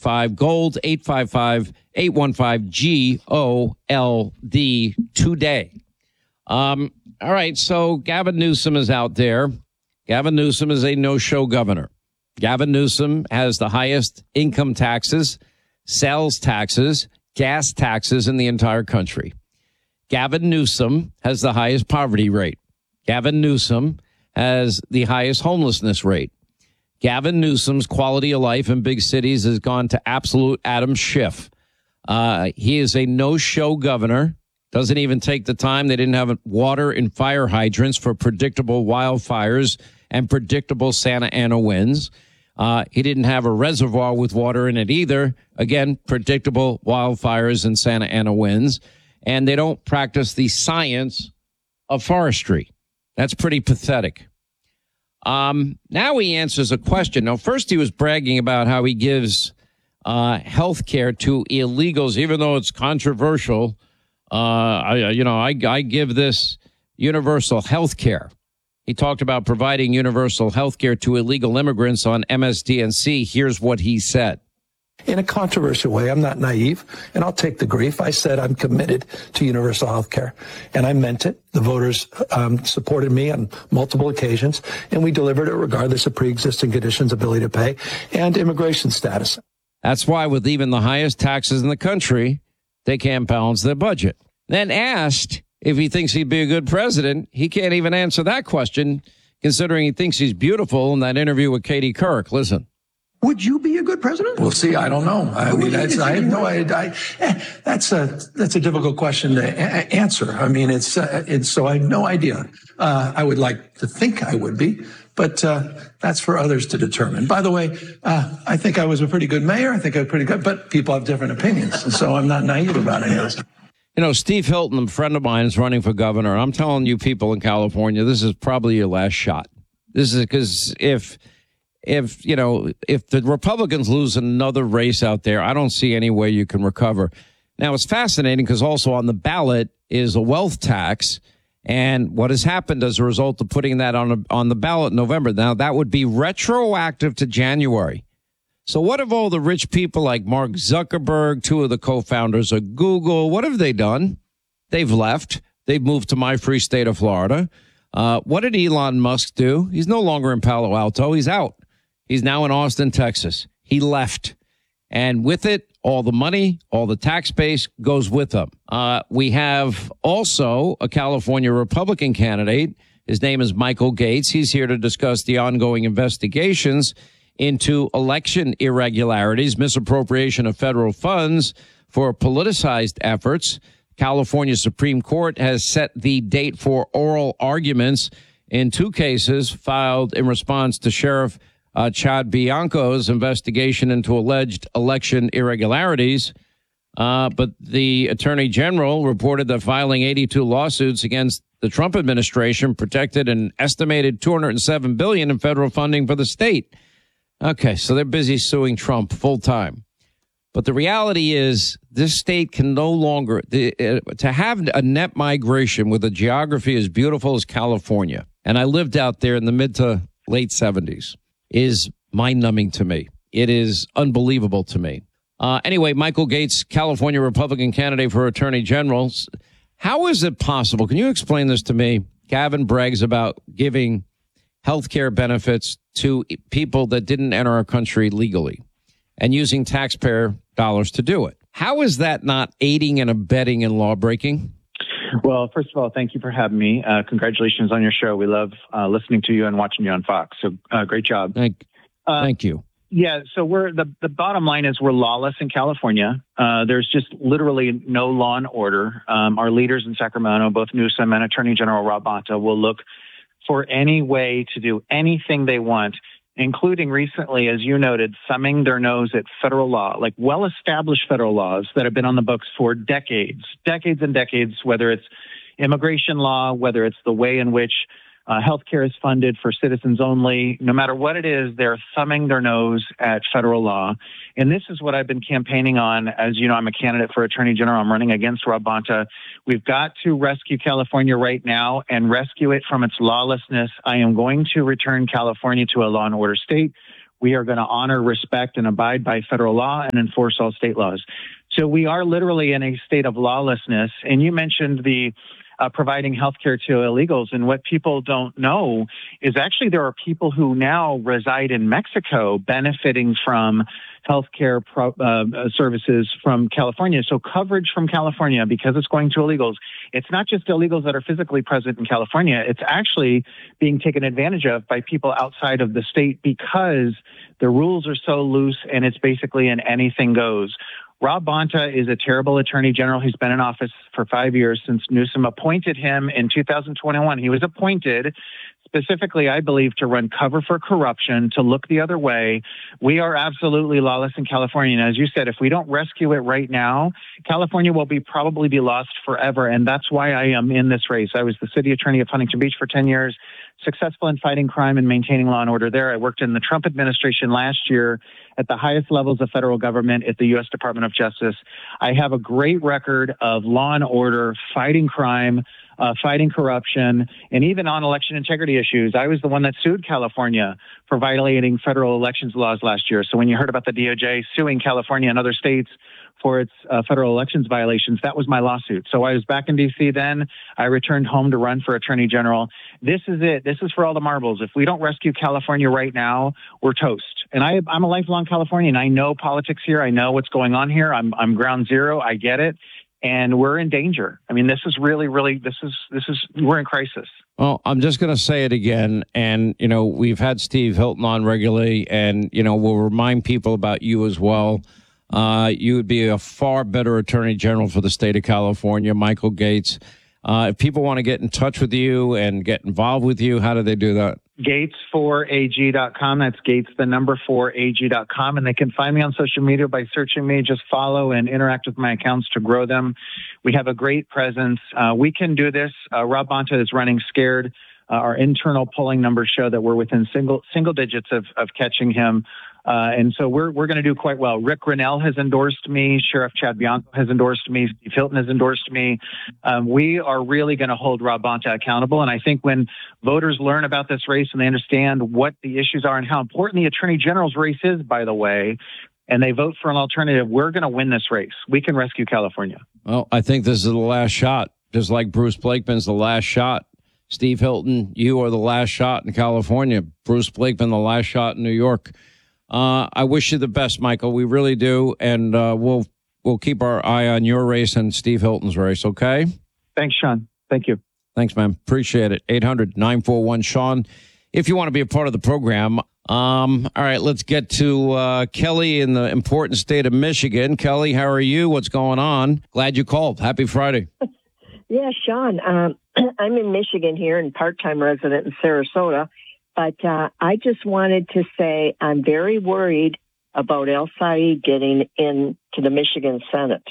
855-GOLD, 855-815-GOLD today. All right, so Gavin Newsom is out there. Gavin Newsom is a no-show governor. Gavin Newsom has the highest income taxes, sales taxes, gas taxes in the entire country. Gavin Newsom has the highest poverty rate. Gavin Newsom has the highest homelessness rate. Gavin Newsom's quality of life in big cities has gone to absolute Adam Schiff. He is a no-show governor. Doesn't even take the time. They didn't have water in fire hydrants for predictable wildfires and predictable Santa Ana winds. He didn't have a reservoir with water in it either. Again, predictable wildfires and Santa Ana winds. And they don't practice the science of forestry. That's pretty pathetic. Now he answers a question. Now, first he was bragging about how he gives health care to illegals, even though it's controversial. I give this universal health care. He talked about providing universal health care to illegal immigrants on MSDNC. Here's what he said. In a controversial way, I'm not naive, and I'll take the grief. I said I'm committed to universal health care, and I meant it. The voters supported me on multiple occasions, and we delivered it regardless of pre-existing conditions, ability to pay, and immigration status. That's why with even the highest taxes in the country, they can't balance their budget. Then asked if he thinks he'd be a good president, he can't even answer that question, considering he thinks he's beautiful in that interview with Katie Couric. Listen. Would you be a good president? We'll see. I don't know. I mean, I have no idea. That's a difficult question to answer. I mean, it's so I have no idea. I would like to think I would be, but that's for others to determine. By the way, I think I was a pretty good mayor. I think I was pretty good, but people have different opinions, and so I'm not naive about any of this. You know, Steve Hilton, a friend of mine, is running for governor. I'm telling you people in California, this is probably your last shot. This is because if the Republicans lose another race out there, I don't see any way you can recover. Now, it's fascinating because also on the ballot is a wealth tax. And what has happened as a result of putting that on the ballot in November, now that would be retroactive to January. So what have all the rich people like Mark Zuckerberg, two of the co-founders of Google, what have they done? They've left. They've moved to my free state of Florida. What did Elon Musk do? He's no longer in Palo Alto. He's out. He's now in Austin, Texas. He left. And with it, all the money, all the tax base goes with him. We have also a California Republican candidate. His name is Michael Gates. He's here to discuss the ongoing investigations into election irregularities, misappropriation of federal funds for politicized efforts. California Supreme Court has set the date for oral arguments in two cases filed in response to Sheriff Chad Bianco's investigation into alleged election irregularities. But the Attorney General reported that filing 82 lawsuits against the Trump administration protected an estimated $207 billion in federal funding for the state. Okay, so they're busy suing Trump full time. But the reality is this state can no longer to have a net migration with a geography as beautiful as California. And I lived out there in the mid to late 70s. Is mind-numbing to me. It is unbelievable to me. Anyway, Michael Gates, California Republican candidate for Attorney General. How is it possible? Can you explain this to me? Gavin brags about giving health care benefits to people that didn't enter our country legally and using taxpayer dollars to do it. How is that not aiding and abetting in lawbreaking? Well, first of all, thank you for having me. Congratulations on your show. We love listening to you and watching you on Fox. So great job. Thank you. Yeah. So the bottom line is we're lawless in California. There's just literally no law and order. Our leaders in Sacramento, both Newsom and Attorney General Rob Bonta, will look for any way to do anything they want, including recently, as you noted, thumbing their nose at federal law, like well-established federal laws that have been on the books for decades and decades, whether it's immigration law, whether it's the way in which healthcare is funded for citizens only. No matter what it is, they're thumbing their nose at federal law. And this is what I've been campaigning on. As you know, I'm a candidate for Attorney General. I'm running against Rob Bonta. We've got to rescue California right now and rescue it from its lawlessness. I am going to return California to a law and order state. We are going to honor, respect, and abide by federal law and enforce all state laws. So we are literally in a state of lawlessness. And you mentioned the providing health care to illegals. And what people don't know is actually there are people who now reside in Mexico benefiting from health care services from California. So coverage from California, because it's going to illegals, it's not just illegals that are physically present in California. It's actually being taken advantage of by people outside of the state because the rules are so loose and it's basically an anything goes. Rob Bonta is a terrible attorney general. He's been in office for 5 years since Newsom appointed him in 2021. He was appointed specifically, I believe, to run cover for corruption, to look the other way. We are absolutely lawless in California. And as you said, if we don't rescue it right now, California will probably be lost forever. And that's why I am in this race. I was the city attorney of Huntington Beach for 10 years, successful in fighting crime and maintaining law and order there. I worked in the Trump administration last year at the highest levels of federal government at the U.S. Department of Justice. I have a great record of law and order, fighting crime, fighting corruption, and even on election integrity issues. I was the one that sued California for violating federal elections laws last year. So when you heard about the DOJ suing California and other states for its federal elections violations, that was my lawsuit. So I was back in D.C. then. I returned home to run for attorney general. This is it. This is for all the marbles. If we don't rescue California right now, we're toast. And I'm a lifelong Californian. I know politics here. I know what's going on here. I'm ground zero. I get it. And we're in danger. I mean, this is really, we're in crisis. Well, I'm just going to say it again. And, we've had Steve Hilton on regularly, and, we'll remind people about you as well. You would be a far better attorney general for the state of California, Michael Gaetz. If people want to get in touch with you and get involved with you, how do they do that? Gaetz4AG.com. That's Gaetz, the number 4AG.com. And they can find me on social media by searching me. Just follow and interact with my accounts to grow them. We have a great presence. We can do this. Rob Bonta is running Scared. Our internal polling numbers show that we're within single digits of catching him. And so we're going to do quite well. Rick Grinnell has endorsed me. Sheriff Chad Bianco has endorsed me. Steve Hilton has endorsed me. We are really going to hold Rob Bonta accountable. And I think when voters learn about this race and they understand what the issues are and how important the attorney general's race is, by the way, and they vote for an alternative, we're going to win this race. We can rescue California. Well, I think this is the last shot, just like Bruce Blakeman's the last shot. Steve Hilton, you are the last shot in California. Bruce Blakeman, the last shot in New York. I wish you the best, Michael. We really do. And we'll keep our eye on your race and Steve Hilton's race, okay? Thanks, Sean. Thank you. Thanks, man. Appreciate it. 800-941-SEAN. If you want to be a part of the program. All right, let's get to Kelly in the important state of Michigan. Kelly, how are you? What's going on? Glad you called. Happy Friday. Yeah, Sean. I'm in Michigan here and part-time resident in Sarasota. But I just wanted to say I'm very worried about El Said getting into the Michigan Senate.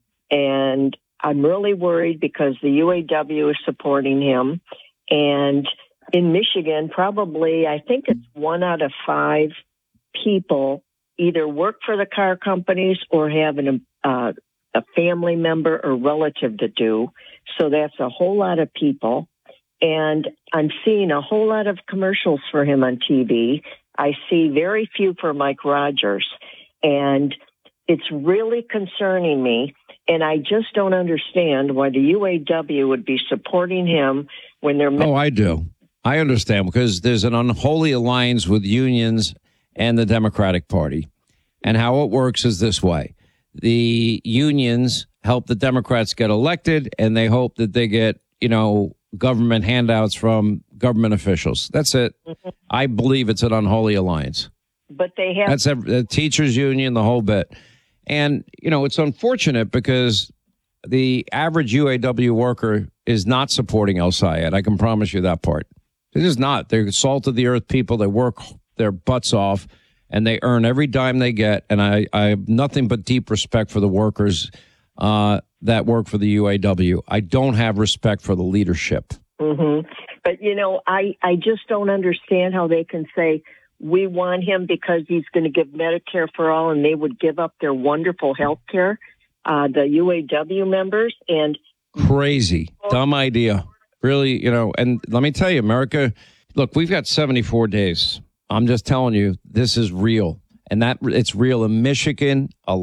And I'm really worried because the UAW is supporting him. And in Michigan, probably, I think it's 1 out of 5 people either work for the car companies or have a family member or relative to do. So that's a whole lot of people. And I'm seeing a whole lot of commercials for him on TV. I see very few for Mike Rogers. And it's really concerning me. And I just don't understand why the UAW would be supporting him when they're... Oh, I do. I understand because there's an unholy alliance with unions and the Democratic Party. And how it works is this way. The unions help the Democrats get elected, and they hope that they get, government handouts from government officials. That's it. Mm-hmm. I believe it's an unholy alliance. But they have... That's the teachers union, the whole bit. And, it's unfortunate because the average UAW worker is not supporting El Sayed. I can promise you that part. It is not. They're salt of the earth people. They work their butts off and they earn every dime they get. And I have nothing but deep respect for the workers that work for the UAW. I don't have respect for the leadership. Mm-hmm. But, I just don't understand how they can say we want him because he's going to give Medicare for all and they would give up their wonderful health care, the UAW members. And crazy, dumb idea. Really, and let me tell you, America, look, we've got 74 days. I'm just telling you, this is real. And that it's real in Michigan. A